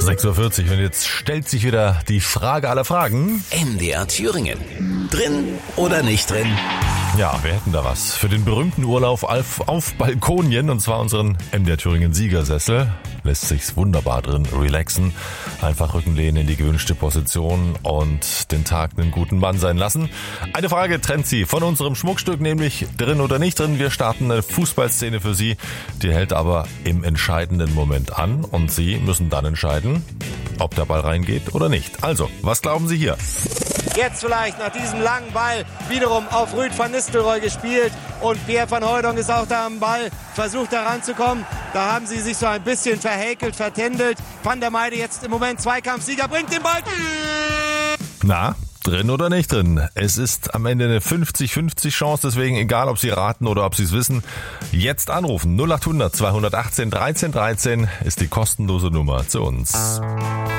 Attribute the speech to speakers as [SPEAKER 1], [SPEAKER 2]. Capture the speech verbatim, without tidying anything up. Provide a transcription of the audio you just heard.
[SPEAKER 1] sechs Uhr vierzig und jetzt stellt sich wieder die Frage aller Fragen.
[SPEAKER 2] M D R Thüringen. Drin oder nicht drin?
[SPEAKER 1] Ja, wir hätten da was für den berühmten Urlaub auf, auf Balkonien, und zwar unseren M D R Thüringen Siegersessel. Lässt sich's wunderbar drin relaxen. Einfach Rückenlehnen in die gewünschte Position und den Tag einen guten Mann sein lassen. Eine Frage trennt Sie von unserem Schmuckstück, nämlich drin oder nicht drin. Wir starten eine Fußballszene für Sie, die hält aber im entscheidenden Moment an und Sie müssen dann entscheiden, ob der Ball reingeht oder nicht. Also, was glauben Sie hier?
[SPEAKER 3] Jetzt vielleicht nach diesem langen Ball wiederum auf Ruud van Nistelrooy gespielt und Pierre van Hooijdonk ist auch da am Ball, versucht da ranzukommen. Da haben sie sich so ein bisschen verhäkelt, vertändelt. Van der Meide jetzt im Moment Zweikampfsieger, bringt den Ball.
[SPEAKER 1] Na, drin oder nicht drin? Es ist am Ende eine fünfzig fünfzig Chance, deswegen egal, ob Sie raten oder ob Sie es wissen, jetzt anrufen. null acht hundert zweihundertachtzehn dreizehn dreizehn ist die kostenlose Nummer zu uns.